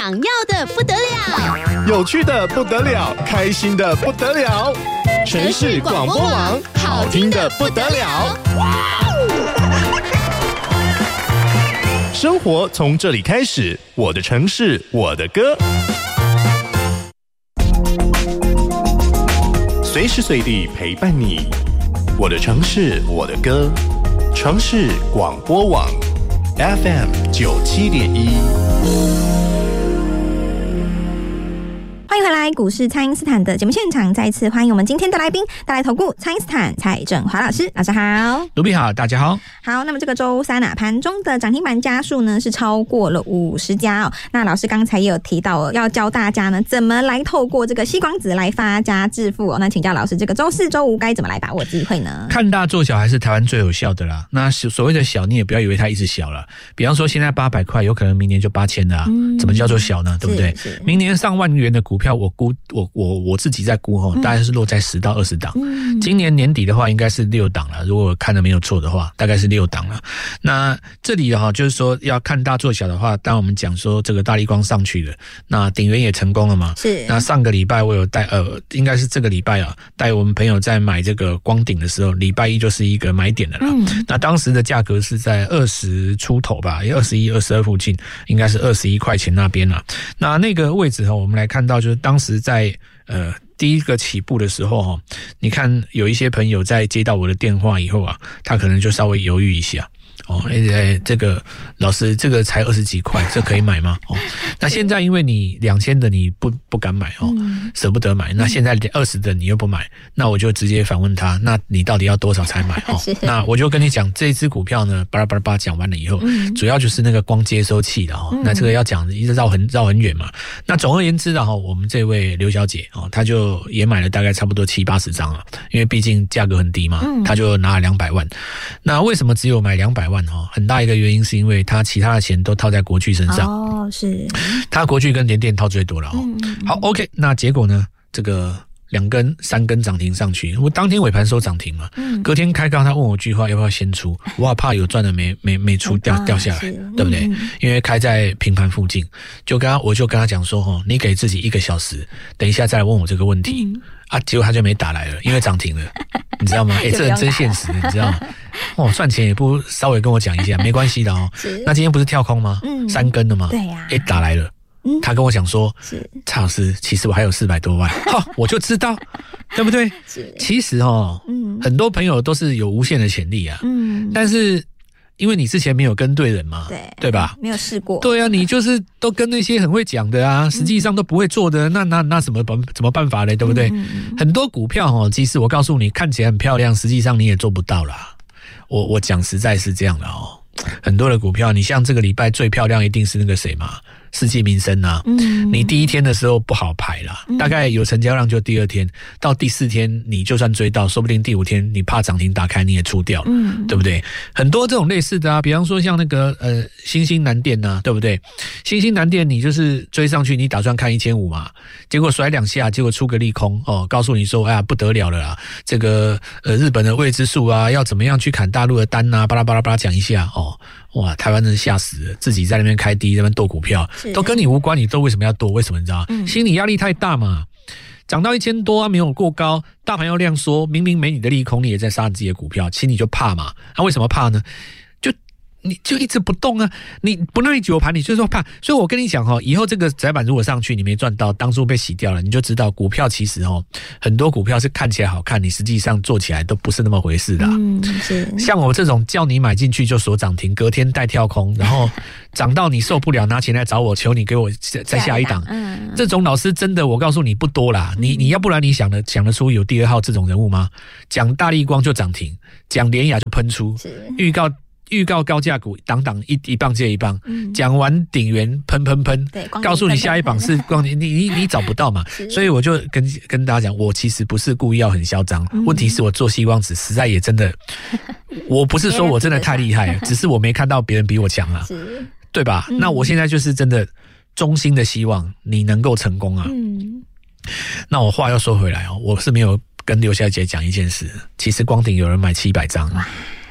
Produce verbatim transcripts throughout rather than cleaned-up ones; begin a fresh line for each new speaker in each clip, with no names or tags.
想要的不得了，
有趣的不得了，开心的不得了。城市广播网，好听的不得了。生活从这里开始，我的城市，我的歌。随时随地陪伴你，我的城市，我的歌。城市广播网 F M 九七点一。
欢迎回来，股市蔡因斯坦的节目现场，再一次欢迎我们今天的来宾，带来投顾蔡因斯坦蔡正华老师，老师好。
卢比好，大家好。
好，那么这个周三啊，盘中的涨停板家数呢是超过了五十家哦。那老师刚才也有提到哦，要教大家呢怎么来透过这个矽光子来发家致富哦。那请教老师，这个周四周五该怎么来把握机会呢？
看大做小还是台湾最有效的啦。那所谓的小，你也不要以为它一直小了。比方说现在八百块，有可能明年就八千了啊、嗯，怎么叫做小呢？对不对？明年上万元的股票，我估我我我自己在估哦，大概是落在十到二十档。嗯，今年年底的话，应该是六档了。如果我看的没有错的话，大概是六档了。那这里哈，就是说要看大做小的话，当我们讲说这个大立光上去了，那鼎元也成功了嘛。
是。
那上个礼拜我有带呃，应该是这个礼拜啊，带我们朋友在买这个光鼎的时候，礼拜一就是一个买点的啦。嗯。那当时的价格是在二十出头吧，二十一、二十二附近，应该是二十一块钱那边啦。那那个位置哈，我们来看到就是当时在呃。第一个起步的时候你看有一些朋友在接到我的电话以后啊，他可能就稍微犹豫一下哦，哎，这个老师这个才二十几块，这可以买吗？哦，那现在因为你两千的你不不敢买哦，舍不得买，那现在二十的你又不买，那我就直接反问他，那你到底要多少才买？哦，那我就跟你讲，这一支股票呢，巴拉巴拉巴拉讲完了以后，主要就是那个光接收器的哦，那这个要讲一直绕很绕很远嘛。那总而言之的哈，我们这位刘小姐哦，她就也买了大概差不多七八十张啊，因为毕竟价格很低嘛，她就拿了两百万。那为什么只有买两百万？很大一个原因是因为他其他的钱都套在国巨身上
哦，是
他国巨跟联电套最多了哦。嗯、好 ，OK， 那结果呢？这个两根、三根涨停上去，我当天尾盘收涨停嘛，嗯、隔天开高，他问我句话要不要先出，我好怕有赚的没没没出掉掉下来，对不对？嗯、因为开在平盘附近，就跟他我就跟他讲说哦，你给自己一个小时，等一下再来问我这个问题。嗯啊，结果他就没打来了，因为涨停了，你知道吗？哎、欸，这人真现实，你知道吗？哦，赚钱也不稍微跟我讲一下，没关系的哦。那今天不是跳空吗？嗯，三根了吗？
对呀、啊。
哎、欸，打来了，嗯，他跟我讲说，是蔡老师，其实我还有四百多万，哈，我就知道，对不对？是。其实哦，嗯，很多朋友都是有无限的潜力啊，嗯，但是。因为你之前没有跟对人嘛，对对吧？
没有试过。
对啊，你就是都跟那些很会讲的啊，实际上都不会做的，那那那什么怎么办法呢？对不对？嗯嗯、很多股票哦，其实我告诉你，看起来很漂亮，实际上你也做不到啦。我我讲实在是这样的哦，很多的股票，你像这个礼拜最漂亮一定是那个谁嘛？世纪民生啊，嗯，你第一天的时候不好排啦，嗯、大概有成交量就第二天，到第四天你就算追到，说不定第五天你怕涨停打开你也出掉，嗯，对不对？很多这种类似的啊，比方说像那个呃新兴南电啊，对不对？新兴南电你就是追上去，你打算看一千五嘛，结果甩两下，结果出个利空哦，告诉你说哎呀不得了了啦，这个呃日本的未知数啊，要怎么样去砍大陆的单啊，巴拉巴拉巴拉讲一下哦。哇，台湾人吓死了，自己在那边开低，在那边斗股票，都跟你无关，你斗为什么要斗？为什么你知道？嗯、心理压力太大嘛。涨到一千多啊，没有过高，大盘要量缩，明明没你的利空，你也在杀自己的股票，其实你就怕嘛。那、啊、为什么怕呢？就你就一直不动啊，你不让你久盘，你就说怕。所以我跟你讲齁，以后这个窄板如果上去你没赚到，当初被洗掉了，你就知道股票其实齁，很多股票是看起来好看，你实际上做起来都不是那么回事的、啊。嗯，是。像我这种叫你买进去就锁涨停，隔天带跳空，然后涨到你受不了，拿钱来找我，求你给我再下一档。嗯，这种老师真的，我告诉你不多啦。你你要不然你想得想得出有第二号这种人物吗？讲大立光就涨停，讲联亚就喷出，预告。预告高价股，档档一一棒接一棒，讲、嗯、完鼎元喷喷喷，告诉你下一榜是光你你你找不到嘛，所以我就跟跟大家讲，我其实不是故意要很嚣张、嗯，问题是我做矽光子实在也真的，我不是说我真的太厉害，只是我没看到别人比我强啊，对吧、嗯？那我现在就是真的衷心的希望你能够成功啊。嗯，那我话要说回来哦，我是没有跟刘小姐讲一件事，其实光鼎有人买七百张。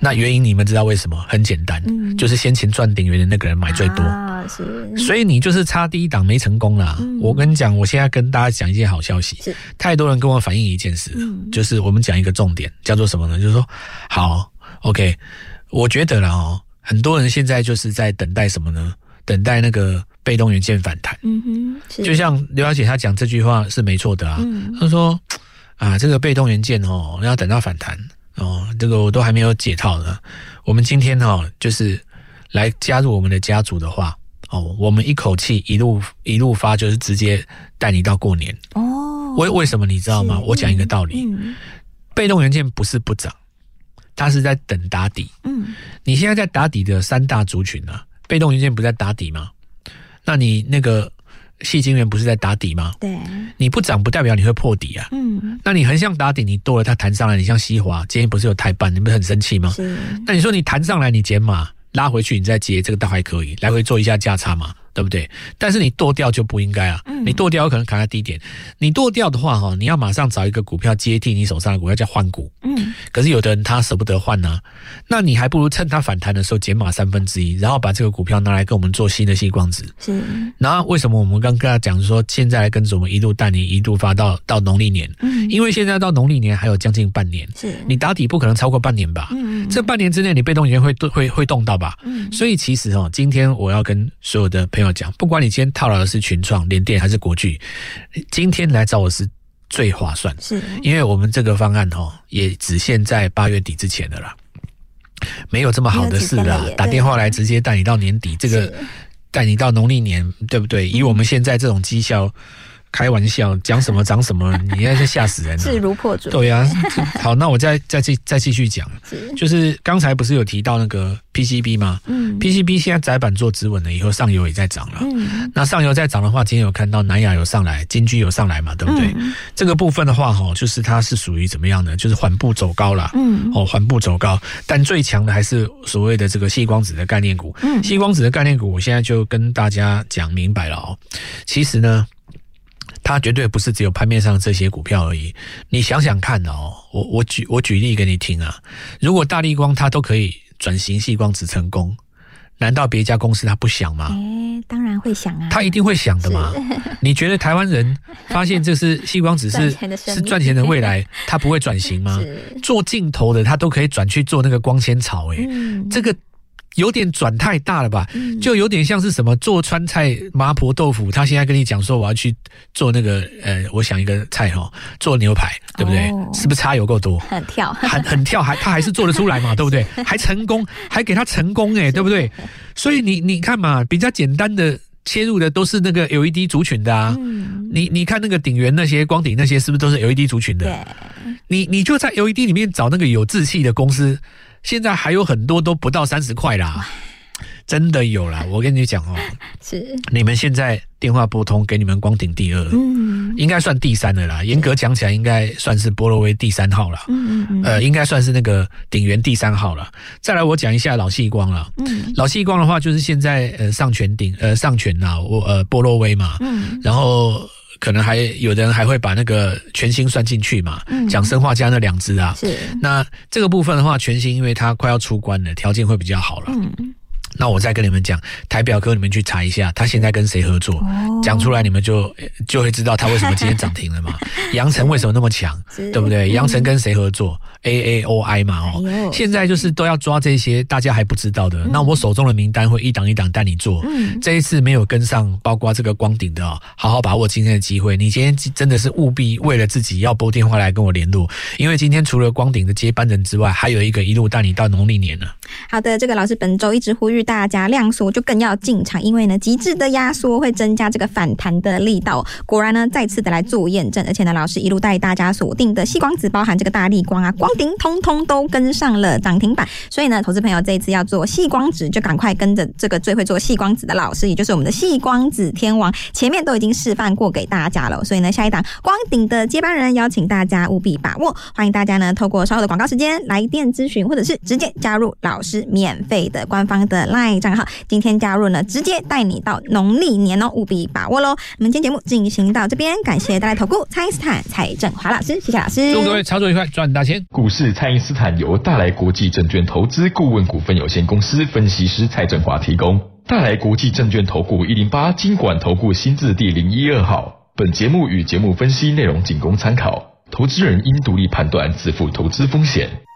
那原因你们知道为什么？很简单，嗯、就是先前赚鼎元的那个人买最多，啊、是，所以你就是差第一档没成功啦。嗯、我跟你讲，我现在跟大家讲一件好消息，太多人跟我反映一件事，嗯、就是我们讲一个重点，叫做什么呢？就是说，好 ，OK， 我觉得啦哦，很多人现在就是在等待什么呢？等待那个被动元件反弹。嗯哼，就像刘小姐她讲这句话是没错的啊，嗯、她说啊，这个被动元件哦，要等到反弹。哦，这个我都还没有解套呢。我们今天哦，就是来加入我们的家族的话，哦，我们一口气一路一路发，就是直接带你到过年。哦，为为什么你知道吗？我讲一个道理，嗯、被动元件不是不涨，它是在等打底。嗯，你现在在打底的三大族群啊，被动元件不在打底吗？那你那个矽晶圆不是在打底吗？对，你不涨不代表你会破底啊。嗯，那你横向打底，你多了它弹上来，你像西华今天不是有台半，你不是很生气吗？是。那你说你弹上来，你减码拉回去，你再接，这个倒还可以，来回做一下价差嘛，对不对？但是你剁掉就不应该啊，嗯、你剁掉有可能砍在低点，你剁掉的话哈，你要马上找一个股票接替你手上的股票叫换股。嗯，可是有的人他舍不得换啊，那你还不如趁它反弹的时候减码三分之一，然后把这个股票拿来跟我们做新的矽光子。是。然后为什么我们刚跟他讲说，现在来跟着我们一路带你一路发到到农历年？嗯，因为现在到农历年还有将近半年，是你打底不可能超过半年吧？嗯，这半年之内你被动元件会会会动到吧？嗯，所以其实哦，今天我要跟所有的朋友讲，不管你今天套牢的是群创、联电还是国巨，今天来找我是最划算，是因为我们这个方案哦，也只限在八月底之前的啦，没有这么好的事啦，打电话来直接带你到年底，这个带你到农历年，对不对？以我们现在这种绩效。开玩笑，讲什么涨什么，你要是吓死人了。
势如破竹。
对啊，好，那我再再继再继续讲，是就是刚才不是有提到那个 P C B 吗？嗯 ，P C B 现在载板做止稳了以后，上游也在涨了。嗯，那上游在涨的话，今天有看到南亚有上来，金居有上来嘛，对不对？嗯、这个部分的话，哈，就是它是属于怎么样呢？就是缓步走高啦。嗯，哦，缓步走高，但最强的还是所谓的这个矽光子的概念股。嗯，矽光子的概念股，我现在就跟大家讲明白了哦。其实呢。它绝对不是只有盘面上这些股票而已，你想想看哦，我我举我举例给你听啊，如果大立光它都可以转型矽光子成功，难道别家公司它不想吗？
欸、当然会想啊，
它一定会想的嘛。你觉得台湾人发现这是矽光子是是赚钱的未来，它不会转型吗？做镜头的它都可以转去做那个光纤槽，诶、欸嗯、这个。有点转太大了吧，嗯、就有点像是什么做川菜麻婆豆腐，他现在跟你讲说我要去做那个呃，我想一个菜哈，做牛排，对不对？哦、是不是差有够多？
很跳，
很很跳，还他还是做得出来嘛，对不对？还成功，还给他成功哎、欸，对不对？所以你你看嘛，比较简单的切入的都是那个 L E D 族群的啊。嗯、你你看那个鼎元那些光鼎那些，是不是都是 L E D 族群的？对，你你就在 L E D 里面找那个有志气的公司。现在还有很多都不到三十块啦，真的有啦！我跟你讲哦，是你们现在电话拨通给你们光鼎第二，嗯，应该算第三了啦。严格讲起来，应该算是波若威第三号啦，嗯嗯呃，应该算是那个鼎元第三号啦。再来，我讲一下老矽光啦，嗯，老矽光的话就是现在呃上全鼎呃上全呐，我呃波若威嘛，嗯，然后。可能还有的人还会把那个全新算进去嘛，讲生化家那两只啊，是那这个部分的话，全新因为它快要出关了，条件会比较好了。嗯，那我再跟你们讲，台表科你们去查一下，他现在跟谁合作，讲、哦、出来你们就就会知道他为什么今天涨停了嘛。阳晨为什么那么强，对不对？阳晨跟谁合作 ？A A O I 嘛哦，哎、现在就是都要抓这些大家还不知道的。嗯、那我手中的名单会一档一档带你做。嗯，这一次没有跟上，包括这个光鼎的哦，好好把握今天的机会。你今天真的是务必为了自己要拨电话来跟我联络，因为今天除了光鼎的接班人之外，还有一个一路带你到农历年了。
好的，这个老师本周一直呼吁大家量缩就更要进场，因为呢极致的压缩会增加这个反弹的力道。果然呢再次的来做验证，而且呢老师一路带大家锁定的矽光子，包含这个大立光啊、光鼎，通通都跟上了涨停板。所以呢投资朋友这一次要做矽光子，就赶快跟着这个最会做矽光子的老师，也就是我们的矽光子天王，前面都已经示范过给大家了。所以呢下一档光鼎的接班人，邀请大家务必把握。欢迎大家呢透过稍后的广告时间来电咨询，或者是直接加入老老师免费的官方的 LINE 账号，今天加入呢，直接带你到农历年哦，务必把握喽。那么今天节目进行到这边，感谢大来投顾蔡因斯坦蔡正华老师，谢谢老师，
祝各位操作愉快，赚大钱。
股市蔡因斯坦由大来国际证券投资顾问股份有限公司分析师蔡正华提供。大来国际证券投顾一零八金管投顾新字第零一二号。本节目与节目分析内容仅供参考，投资人应独立判断，自负投资风险。